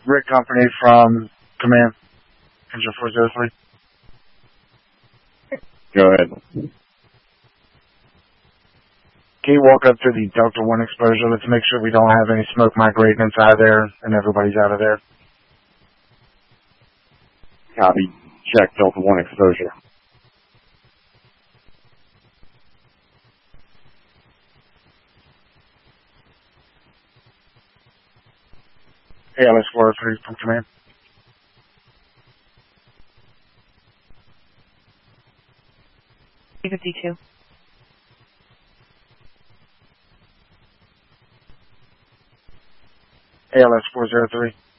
Rick Company from Command, Engine 403. Go ahead. Can you walk up to the Delta 1 exposure? Let's make sure we don't have any smoke migrating inside there and everybody's out of there. Copy. Check Delta 1 exposure. ALS 403 from Command. C-52. ALS 403.